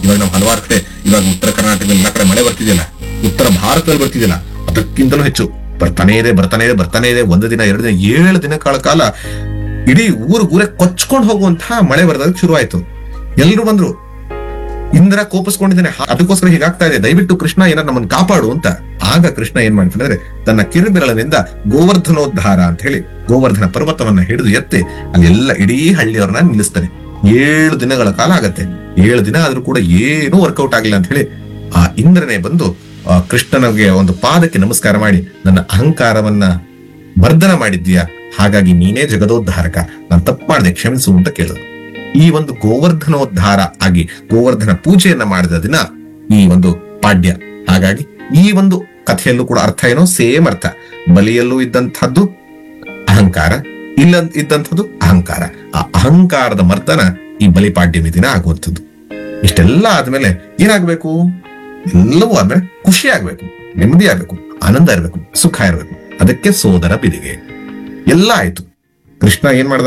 ಇವಾಗ ನಾವು ಹಲವಾರು ಕಡೆ ಇವಾಗ ಉತ್ತರ ಕರ್ನಾಟಕದಲ್ಲಿ ಎಲ್ಲ ಕಡೆ ಮಳೆ ಬರ್ತಿದೆಯಲ್ಲ, ಉತ್ತರ ಭಾರತದಲ್ಲಿ ಬರ್ತಿದೆಯಲ್ಲ, ಅದಕ್ಕಿಂತಲೂ ಹೆಚ್ಚು ಬರ್ತಾನೇ ಇದೆ ಬರ್ತಾನೇ ಇದೆ ಬರ್ತಾನೇ ಇದೆ. ಒಂದು ದಿನ 2 ದಿನ 7 ದಿನಗಳ ಕಾಲ ಇಡೀ ಊರೇ ಕೊಚ್ಕೊಂಡು ಹೋಗುವಂತಹ ಮಳೆ ಬರೋದಕ್ಕೆ ಶುರು ಆಯ್ತು. ಎಲ್ರು ಬಂದ್ರು, ಇಂದ್ರ ಕೋಪಿಸ್ಕೊಂಡಿದ್ದಾನೆ, ಅದಕ್ಕೋಸ್ಕರ ಹೀಗಾಗ್ತಾ ಇದೆ, ದಯವಿಟ್ಟು ಕೃಷ್ಣ ಏನಾದ್ರು ನಮ್ಮನ್ನು ಕಾಪಾಡು ಅಂತ. ಆಗ ಕೃಷ್ಣ ಏನ್ ಮಾಡ್ತಾನೆ, ತನ್ನ ಕಿರುಬೆರಳಿನಿಂದ ಗೋವರ್ಧನೋದ್ಧಾರ ಅಂತ ಹೇಳಿ ಗೋವರ್ಧನ ಪರ್ವತವನ್ನ ಹಿಡಿದು ಎತ್ತಿ ಅಲ್ಲಿ ಎಲ್ಲ ಇಡೀ ಹಳ್ಳಿಯವರನ್ನ ನಿಲ್ಲಿಸ್ತಾನೆ. 7 ದಿನಗಳ ಕಾಲ ಆಗತ್ತೆ. 7 ದಿನ ಆದ್ರೂ ಕೂಡ ಏನೂ ವರ್ಕೌಟ್ ಆಗಿಲ್ಲ ಅಂತ ಹೇಳಿ ಆ ಇಂದ್ರನೇ ಬಂದು ಕೃಷ್ಣನಿಗೆ ಒಂದು ಪಾದಕ್ಕೆ ನಮಸ್ಕಾರ ಮಾಡಿ, ನನ್ನ ಅಹಂಕಾರವನ್ನ ಮರ್ದನ ಮಾಡಿದ್ದೀಯಾ, ಹಾಗಾಗಿ ನೀನೇ ಜಗದೋದ್ಧಾರಕ, ನಾನು ತಪ್ಪು ಮಾಡಿದೆ, ಕ್ಷಮಿಸು ಅಂತ ಕೇಳಿದ್ರು. ಈ ಒಂದು ಗೋವರ್ಧನೋದ್ಧಾರ ಆಗಿ ಗೋವರ್ಧನ ಪೂಜೆಯನ್ನ ಮಾಡಿದ ದಿನ ಈ ಒಂದು ಪಾಡ್ಯ. ಹಾಗಾಗಿ ಈ ಒಂದು ಕಥೆಯಲ್ಲೂ ಕೂಡ ಅರ್ಥ ಏನೋ ಸೇಮ್ ಅರ್ಥ. ಬಲಿಯಲ್ಲೂ ಇದ್ದಂಥದ್ದು ಅಹಂಕಾರ, ಇಲ್ಲ ಇದ್ದಂಥದ್ದು ಅಹಂಕಾರ. ಆ ಅಹಂಕಾರದ ಮರ್ದನ ಈ ಬಲಿಪಾಡ್ಯಮಿ ದಿನ ಆಗುವಂಥದ್ದು. ಇಷ್ಟೆಲ್ಲ ಆದ್ಮೇಲೆ ಏನಾಗ್ಬೇಕು? ಎಲ್ಲವೂ ಆದ್ಮೇಲೆ ಖುಷಿ ಆಗ್ಬೇಕು, ನೆಮ್ಮದಿ ಆಗ್ಬೇಕು, ಆನಂದ ಇರ್ಬೇಕು, ಸುಖ ಇರ್ಬೇಕು. ಅದಕ್ಕೆ ಸೋದರ ಬಿದಿಗೆ ಎಲ್ಲ ಆಯ್ತು. ಕೃಷ್ಣ ಏನ್ ಮಾಡ್ದ?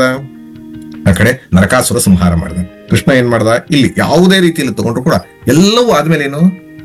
ಆ ಕಡೆ ನರಕಾಸುರ ಸಂಹಾರ ಮಾಡ್ದ. ಕೃಷ್ಣ ಏನ್ ಮಾಡ್ದ? ಇಲ್ಲಿ ಯಾವುದೇ ರೀತಿಯಲ್ಲಿ ತಗೊಂಡ್ರು ಕೂಡ ಎಲ್ಲವೂ ಆದ್ಮೇಲೆ ಏನು,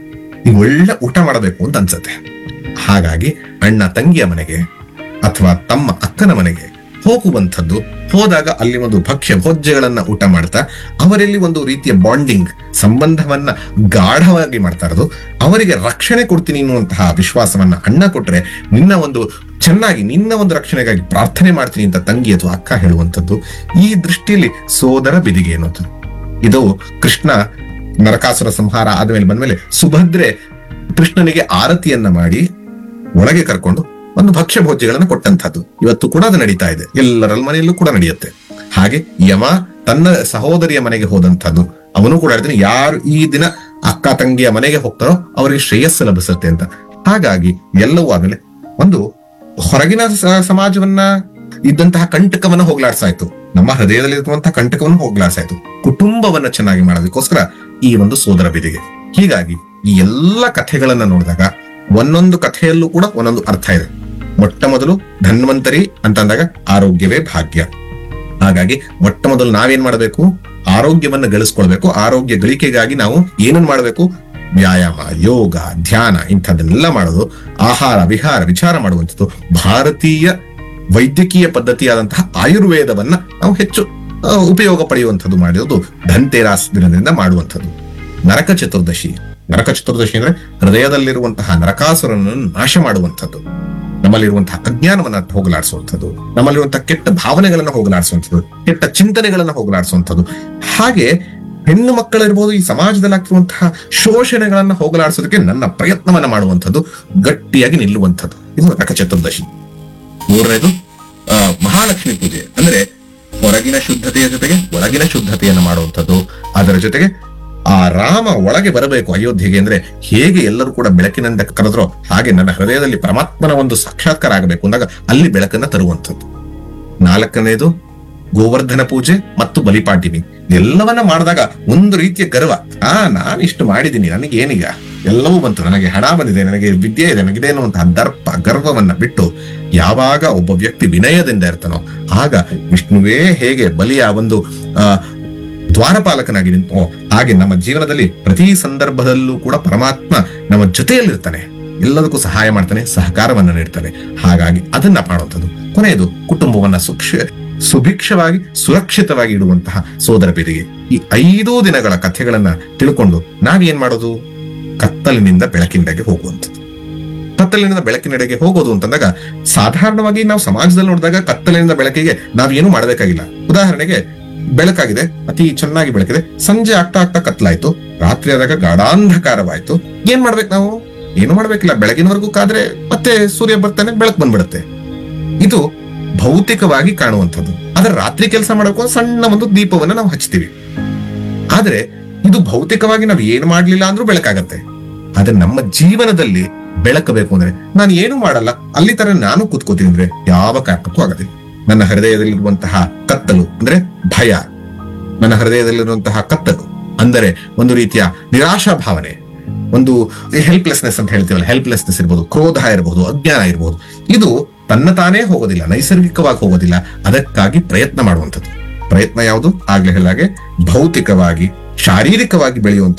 ಈಗ ಒಳ್ಳೆ ಊಟ ಮಾಡಬೇಕು ಅಂತ ಅನ್ಸತ್ತೆ. ಹಾಗಾಗಿ ಅಣ್ಣ ತಂಗಿಯ ಮನೆಗೆ ಅಥವಾ ತಮ್ಮ ಅಕ್ಕನ ಮನೆಗೆ ಹೋಗುವಂಥದ್ದು. ಹೋದಾಗ ಅಲ್ಲಿ ಒಂದು ಭಕ್ಷ್ಯ ಭೋಜ್ಯಗಳನ್ನ ಊಟ ಮಾಡ್ತಾ ಅವರಲ್ಲಿ ಒಂದು ರೀತಿಯ ಬಾಂಡಿಂಗ್ ಸಂಬಂಧವನ್ನ ಗಾಢವಾಗಿ ಮಾಡ್ತಾ ಇರೋದು. ಅವರಿಗೆ ರಕ್ಷಣೆ ಕೊಡ್ತೀನಿ ಅನ್ನುವಂತಹ ವಿಶ್ವಾಸವನ್ನ ಅಣ್ಣ ಕೊಟ್ರೆ, ನಿನ್ನ ಒಂದು ಚೆನ್ನಾಗಿ ನಿನ್ನ ಒಂದು ರಕ್ಷಣೆಗಾಗಿ ಪ್ರಾರ್ಥನೆ ಮಾಡ್ತೀನಿ ಅಂತ ತಂಗಿ ಅಥವಾ ಅಕ್ಕ ಹೇಳುವಂಥದ್ದು. ಈ ದೃಷ್ಟಿಯಲ್ಲಿ ಸೋದರ ಬಿದಿಗೆ ಅನ್ನೋದು. ಇದು ಕೃಷ್ಣ ನರಕಾಸುರ ಸಂಹಾರ ಆದ್ಮೇಲೆ ಬಂದ್ಮೇಲೆ ಸುಭದ್ರೆ ಕೃಷ್ಣನಿಗೆ ಆರತಿಯನ್ನ ಮಾಡಿ ಒಳಗೆ ಕರ್ಕೊಂಡು ಒಂದು ಭಕ್ಷ್ಯ ಭೋಜ್ಯಗಳನ್ನು ಕೊಟ್ಟಂತಹದ್ದು. ಇವತ್ತು ಕೂಡ ಅದು ನಡೀತಾ ಇದೆ, ಎಲ್ಲರ ಮನೆಯಲ್ಲೂ ಕೂಡ ನಡೆಯುತ್ತೆ. ಹಾಗೆ ಯಮ ತನ್ನ ಸಹೋದರಿಯ ಮನೆಗೆ ಹೋದಂಥದ್ದು. ಅವನು ಕೂಡ ಹೇಳ್ತಾನೆ, ಯಾರು ಈ ದಿನ ಅಕ್ಕ ತಂಗಿಯ ಮನೆಗೆ ಹೋಗ್ತಾರೋ ಅವರಿಗೆ ಶ್ರೇಯಸ್ಸು ಲಭಿಸುತ್ತೆ ಅಂತ. ಹಾಗಾಗಿ ಎಲ್ಲವೂ ಆದ್ಮೇಲೆ ಒಂದು ಹೊರಗಿನ ಸಮಾಜವನ್ನ ಇದ್ದಂತಹ ಕಂಟಕವನ್ನ ಹೋಗ್ಲಾಡ್ಸಾಯ್ತು, ನಮ್ಮ ಹೃದಯದಲ್ಲಿರುವಂತಹ ಕಂಟಕವನ್ನು ಹೋಗ್ಲಾಡ್ಸಾಯ್ತು. ಕುಟುಂಬವನ್ನ ಚೆನ್ನಾಗಿ ಮಾಡೋದಕ್ಕೋಸ್ಕರ ಈ ಒಂದು ಸೋದರ ಬಿದಿಗೆ. ಹೀಗಾಗಿ ಈ ಎಲ್ಲ ಕಥೆಗಳನ್ನ ನೋಡಿದಾಗ ಒಂದೊಂದು ಕಥೆಯಲ್ಲೂ ಕೂಡ ಒಂದೊಂದು ಅರ್ಥ ಇದೆ. ಮೊಟ್ಟ ಮೊದಲು ಧನ್ವಂತರಿ ಅಂತ ಅಂದಾಗ ಆರೋಗ್ಯವೇ ಭಾಗ್ಯ. ಹಾಗಾಗಿ ಮೊಟ್ಟ ಮೊದಲು ನಾವೇನ್ ಮಾಡಬೇಕು? ಆರೋಗ್ಯವನ್ನ ಗಳಿಸ್ಕೊಳ್ಬೇಕು. ಆರೋಗ್ಯ ಗಳಿಕೆಗಾಗಿ ನಾವು ಏನನ್ ಮಾಡಬೇಕು? ವ್ಯಾಯಾಮ, ಯೋಗ, ಧ್ಯಾನ ಇಂಥದ್ದನ್ನೆಲ್ಲ ಮಾಡೋದು. ಆಹಾರ ವಿಹಾರ ವಿಚಾರ ಮಾಡುವಂಥದ್ದು. ಭಾರತೀಯ ವೈದ್ಯಕೀಯ ಪದ್ಧತಿಯಾದಂತಹ ಆಯುರ್ವೇದವನ್ನ ನಾವು ಹೆಚ್ಚು ಉಪಯೋಗ ಪಡೆಯುವಂಥದ್ದು ಮಾಡೋದು ಧನ್ತೆರಾಸ್ ದಿನದಿಂದ ಮಾಡುವಂಥದ್ದು. ನರಕ ಚತುರ್ದಶಿ ಅಂದ್ರೆ ಹೃದಯದಲ್ಲಿರುವಂತಹ ನರಕಾಸುರನನ್ನು ನಾಶ ಮಾಡುವಂಥದ್ದು, ನಮ್ಮಲ್ಲಿರುವಂತಹ ಅಜ್ಞಾನವನ್ನ ಹೋಗಲಾಡಿಸುವಂಥದ್ದು, ನಮ್ಮಲ್ಲಿರುವಂತಹ ಕೆಟ್ಟ ಭಾವನೆಗಳನ್ನ ಹೋಗಲಾಡಿಸುವಂಥದ್ದು, ಕೆಟ್ಟ ಚಿಂತನೆಗಳನ್ನ ಹೋಗಲಾಡಿಸುವಂಥದ್ದು. ಹಾಗೆ ಹೆಣ್ಣು ಮಕ್ಕಳಿರ್ಬೋದು, ಈ ಸಮಾಜದಲ್ಲಿ ಆಗ್ತಿರುವಂತಹ ಶೋಷಣೆಗಳನ್ನ ಹೋಗಲಾಡಿಸೋದಕ್ಕೆ ನನ್ನ ಪ್ರಯತ್ನವನ್ನ ಮಾಡುವಂಥದ್ದು, ಗಟ್ಟಿಯಾಗಿ ನಿಲ್ಲುವಂಥದ್ದು. ಇದು ನರಕ ಚತುರ್ದಶಿ. 3ನೇದು ಮಹಾಲಕ್ಷ್ಮಿ ಪೂಜೆ. ಅಂದ್ರೆ ಹೊರಗಿನ ಶುದ್ಧತೆಯ ಜೊತೆಗೆ ಒಳಗಿನ ಶುದ್ಧತೆಯನ್ನ ಮಾಡುವಂಥದ್ದು. ಅದರ ಜೊತೆಗೆ ಆ ರಾಮ ಒಳಗೆ ಬರಬೇಕು ಅಯೋಧ್ಯೆಗೆ ಅಂದ್ರೆ ಹೇಗೆ ಎಲ್ಲರೂ ಕೂಡ ಬೆಳಕಿನಿಂದ ಕರೆದ್ರೋ ಹಾಗೆ ನನ್ನ ಹೃದಯದಲ್ಲಿ ಪರಮಾತ್ಮನ ಒಂದು ಸಾಕ್ಷಾತ್ಕಾರ ಆಗಬೇಕು ಅಂದಾಗ ಅಲ್ಲಿ ಬೆಳಕನ್ನ ತರುವಂಥದ್ದು. 4ನೇದು ಗೋವರ್ಧನ ಪೂಜೆ ಮತ್ತು ಬಲಿಪಾಡ್ಯಮಿ. ಎಲ್ಲವನ್ನ ಮಾಡಿದಾಗ ಒಂದು ರೀತಿಯ ಗರ್ವ, ನಾನು ಇಷ್ಟು ಮಾಡಿದ್ದೀನಿ, ನನಗೆ ಏನೀಗ ಎಲ್ಲವೂ ಬಂತು, ನನಗೆ ಹಣ ಬಂದಿದೆ, ನನಗೆ ವಿದ್ಯೆ ಇದೆ, ನನಗಿದೆ ಅನ್ನುವಂತಹ ದರ್ಪ ಗರ್ವವನ್ನ ಬಿಟ್ಟು ಯಾವಾಗ ಒಬ್ಬ ವ್ಯಕ್ತಿ ವಿನಯದಿಂದ ಇರ್ತಾನೋ ಆಗ ವಿಷ್ಣುವೇ ಹೇಗೆ ಬಲಿಯ ಒಂದು ದ್ವಾರಪಾಲಕನಾಗಿ ನಿಂತು ಹಾಗೆ ನಮ್ಮ ಜೀವನದಲ್ಲಿ ಪ್ರತಿ ಸಂದರ್ಭದಲ್ಲೂ ಕೂಡ ಪರಮಾತ್ಮ ನಮ್ಮ ಜೊತೆಯಲ್ಲಿರ್ತಾನೆ, ಎಲ್ಲದಕ್ಕೂ ಸಹಾಯ ಮಾಡ್ತಾನೆ, ಸಹಕಾರವನ್ನ ನೀಡ್ತಾನೆ. ಹಾಗಾಗಿ ಅದನ್ನ ಮಾಡುವಂಥದ್ದು. ಕೊನೆಯದು ಕುಟುಂಬವನ್ನ ಸುಭಿಕ್ಷವಾಗಿ ಸುರಕ್ಷಿತವಾಗಿ ಇಡುವಂತಹ ಸೋದರ ಬಿದಿಗೆ. ಈ 5 ದಿನಗಳ ಕಥೆಗಳನ್ನ ತಿಳ್ಕೊಂಡು ನಾವೇನ್ ಮಾಡೋದು? ಕತ್ತಲಿನಿಂದ ಬೆಳಕಿನೆಡೆಗೆ ಹೋಗುವಂಥದ್ದು. ಕತ್ತಲಿನಿಂದ ಬೆಳಕಿನೆಡೆಗೆ ಹೋಗೋದು ಅಂತಂದಾಗ ಸಾಧಾರಣವಾಗಿ ನಾವು ಸಮಾಜದಲ್ಲಿ ನೋಡಿದಾಗ ಕತ್ತಲಿನಿಂದ ಬೆಳಕಿಗೆ ನಾವೇನು ಮಾಡಬೇಕಾಗಿಲ್ಲ. ಉದಾಹರಣೆಗೆ ಬೆಳಕಾಗಿದೆ, ಅತಿ ಚೆನ್ನಾಗಿ ಬೆಳಕಿದೆ, ಸಂಜೆ ಆಗ್ತಾ ಆಗ್ತಾ ಕತ್ಲಾಯ್ತು, ರಾತ್ರಿ ಆದಾಗ ಗಾಢಾಂಧಕಾರವಾಯ್ತು. ಏನ್ ಮಾಡ್ಬೇಕು ನಾವು? ಏನು ಮಾಡ್ಬೇಕಿಲ್ಲ, ಬೆಳಗಿನವರೆಗೂ ಕಾದ್ರೆ ಮತ್ತೆ ಸೂರ್ಯ ಬರ್ತಾನೆ, ಬೆಳಕು ಬಂದ್ಬಿಡುತ್ತೆ. ಇದು ಭೌತಿಕವಾಗಿ ಕಾಣುವಂಥದ್ದು. ಆದ್ರೆ ರಾತ್ರಿ ಕೆಲಸ ಮಾಡೋಕೆ ಸಣ್ಣ ಒಂದು ದೀಪವನ್ನ ನಾವು ಹಚ್ತೀವಿ. ಆದ್ರೆ ಇದು ಭೌತಿಕವಾಗಿ ನಾವು ಏನು ಮಾಡ್ಲಿಲ್ಲ ಅಂದ್ರೂ ಬೆಳಕಾಗತ್ತೆ. ಆದ್ರೆ ನಮ್ಮ ಜೀವನದಲ್ಲಿ ಬೆಳಕಬೇಕು ಅಂದ್ರೆ ನಾನು ಏನು ಮಾಡಲ್ಲ, ಅಲ್ಲಿ ತರ ನಾನು ಕೂತ್ಕೋತೀನಿ ಅಂದ್ರೆ ಯಾವ ಕಾರಣಕ್ಕೂ ಆಗೋದಿಲ್ಲ. ನನ್ನ ಹೃದಯದಲ್ಲಿರುವಂತಹ ಕತ್ತಲು ಅಂದ್ರೆ ಭಯ, ನನ್ನ ಹೃದಯದಲ್ಲಿರುವಂತಹ ಕತ್ತಲು ಅಂದರೆ ಒಂದು ರೀತಿಯ ನಿರಾಶಾ ಭಾವನೆ, ಒಂದು ಹೆಲ್ಪ್ಲೆಸ್ನೆಸ್ ಅಂತ ಹೇಳ್ತೀವಲ್ಲ, ಹೆಲ್ಪ್ಲೆಸ್ನೆಸ್ ಇರಬಹುದು, ಕ್ರೋಧ ಇರಬಹುದು, ಅಜ್ಞಾನ ಇರಬಹುದು. ಇದು ತನ್ನ ತಾನೇ ಹೋಗೋದಿಲ್ಲ, ನೈಸರ್ಗಿಕವಾಗಿ ಹೋಗೋದಿಲ್ಲ. ಅದಕ್ಕಾಗಿ ಪ್ರಯತ್ನ ಮಾಡುವಂಥದ್ದು. ಪ್ರಯತ್ನ ಯಾವುದು? ಆಗ್ಲೇ ಹೇಳಾಗೆ ಭೌತಿಕವಾಗಿ ಶಾರೀರಿಕವಾಗಿ ಬೆಳೆಯುವಂಥ